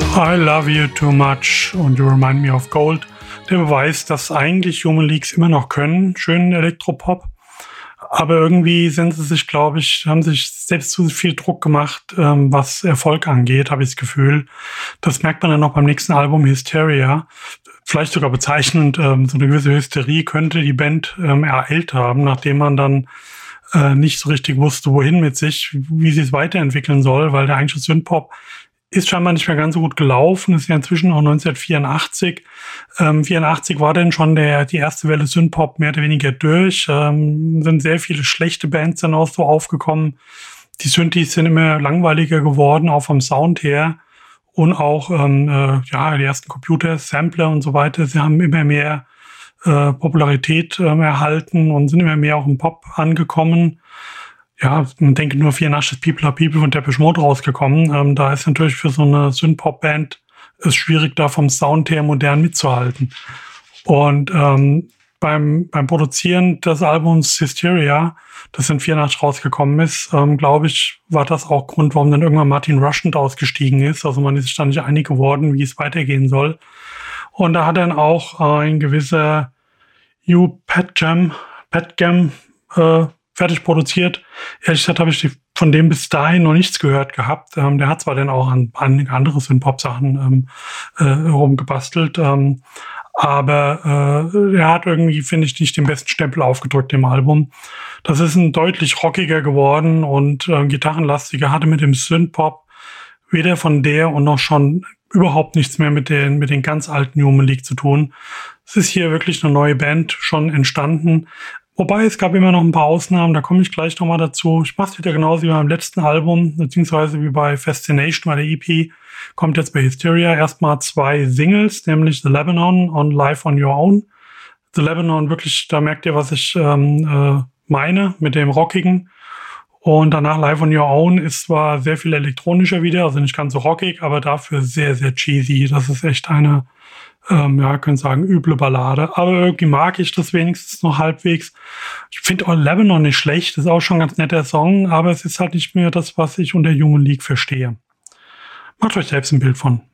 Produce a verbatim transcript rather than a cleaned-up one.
I Love You Too Much und You Remind Me of Gold. Der Beweis, dass eigentlich Human Leagues immer noch können, schönen Elektropop. Aber irgendwie sind sie sich, glaube ich, haben sich selbst zu viel Druck gemacht, ähm, was Erfolg angeht, habe ich das Gefühl. Das merkt man dann noch beim nächsten Album Hysteria. Vielleicht sogar bezeichnend, ähm, so eine gewisse Hysterie könnte die Band ähm, ereilt haben, nachdem man dann äh, nicht so richtig wusste, wohin mit sich, wie sie es weiterentwickeln soll, weil der eigentliche Synthpop ist scheinbar nicht mehr ganz so gut gelaufen. Das ist ja inzwischen auch neunzehnhundertvierundachtzig. Ähm, vierundachtzig war dann schon der, die erste Welle Synthpop mehr oder weniger durch. Ähm, sind sehr viele schlechte Bands dann auch so aufgekommen. Die Synthes sind immer langweiliger geworden, auch vom Sound her. Und auch, ähm, äh, ja, die ersten Computer, Sampler und so weiter, sie haben immer mehr äh, Popularität ähm, erhalten und sind immer mehr auch im Pop angekommen. Ja, man denke nur vierundachtzig People are People von Depeche Mode rausgekommen. Ähm, da ist natürlich für so eine Synth-Pop-Band es schwierig, da vom Sound her modern mitzuhalten. Und ähm, beim, beim Produzieren des Albums Hysteria, das in vierundachtzig rausgekommen ist, ähm, glaube ich, war das auch Grund, warum dann irgendwann Martin Rushent ausgestiegen ist. Also man ist sich da nicht einig geworden, wie es weitergehen soll. Und da hat dann auch äh, ein gewisser Hugh Padgham, Padgham äh, fertig produziert. Ehrlich gesagt habe ich die, von dem bis dahin noch nichts gehört gehabt. Ähm, der hat zwar dann auch an, an andere Synth-Pop-Sachen ähm, äh, rumgebastelt, ähm, aber äh, er hat irgendwie, finde ich, nicht den besten Stempel aufgedrückt im Album. Das ist ein deutlich rockiger geworden und äh, gitarrenlastiger, hatte mit dem Synth-Pop weder von der und noch schon überhaupt nichts mehr mit den, mit den ganz alten Human League zu tun. Es ist hier wirklich eine neue Band schon entstanden. Wobei, es gab immer noch ein paar Ausnahmen, da komme ich gleich nochmal dazu. Ich mache es wieder genauso wie beim letzten Album, beziehungsweise wie bei Fascination, bei der E P. Kommt jetzt bei Hysteria erstmal zwei Singles, nämlich The Lebanon und Live on Your Own. The Lebanon, wirklich, da merkt ihr, was ich ähm, äh, meine mit dem Rockigen. Und danach Live on Your Own ist zwar sehr viel elektronischer wieder, also nicht ganz so rockig, aber dafür sehr, sehr cheesy. Das ist echt eine, ähm, ja, ich könnte sagen, üble Ballade. Aber irgendwie mag ich das wenigstens noch halbwegs. Ich finde auch Lebanon nicht schlecht, das ist auch schon ein ganz netter Song, aber es ist halt nicht mehr das, was ich unter Human League verstehe. Macht euch selbst ein Bild von.